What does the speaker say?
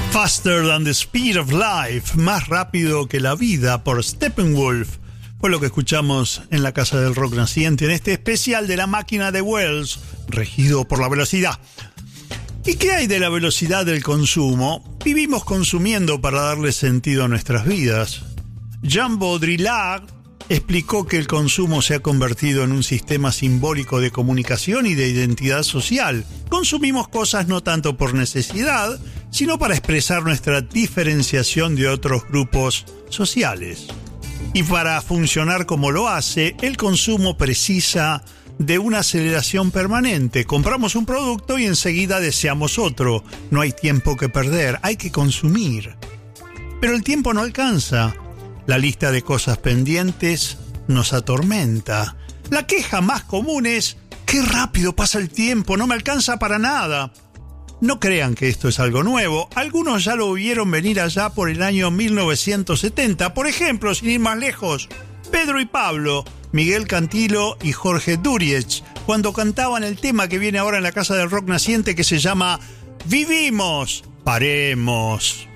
Faster than the speed of life, más rápido que la vida, por Steppenwolf. Fue lo que escuchamos en la Casa del Rock Naciente, en este especial de La Máquina de Wells, regido por la velocidad. ¿Y qué hay de la velocidad del consumo? Vivimos consumiendo para darle sentido a nuestras vidas. Jean Baudrillard explicó que el consumo se ha convertido en un sistema simbólico de comunicación y de identidad social. Consumimos cosas no tanto por necesidad, sino para expresar nuestra diferenciación de otros grupos sociales. Y para funcionar como lo hace, el consumo precisa de una aceleración permanente. Compramos un producto y enseguida deseamos otro. No hay tiempo que perder, hay que consumir. Pero el tiempo no alcanza. La lista de cosas pendientes nos atormenta. La queja más común es: ¡qué rápido pasa el tiempo! ¡No me alcanza para nada! No crean que esto es algo nuevo. Algunos ya lo vieron venir allá por el año 1970. Por ejemplo, sin ir más lejos, Pedro y Pablo, Miguel Cantilo y Jorge Duriech, cuando cantaban el tema que viene ahora en la Casa del Rock Naciente, que se llama Vivimos, paremos.